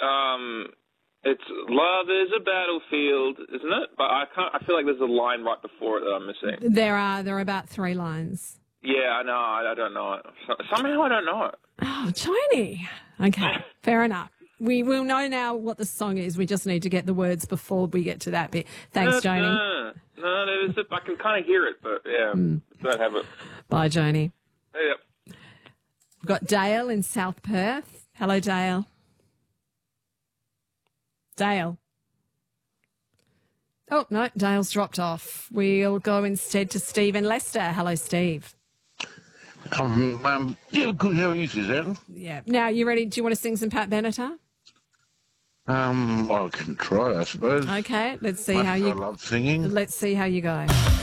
It's love is a battlefield, isn't it? But I feel like there's a line right before it that I'm missing. There are about 3 lines. Yeah, I know. I don't know it. Somehow I don't know it. Oh, Johnny. Okay, fair enough. We will know now what the song is. We just need to get the words before we get to that bit. Thanks, Joni. No, I can kind of hear it, but yeah, don't have it. Bye, Joni. Yep. We've got Dale in South Perth. Hello, Dale. Dale. Oh, no, Dale's dropped off. We'll go instead to Steve in Leicester. Hello, Steve. Yeah, good. How are you, Suzanne? Yeah. Now, you ready? Do you want to sing some Pat Benatar? I can try, I suppose. Okay, let's see Much how as you... I love singing. Let's see how you go.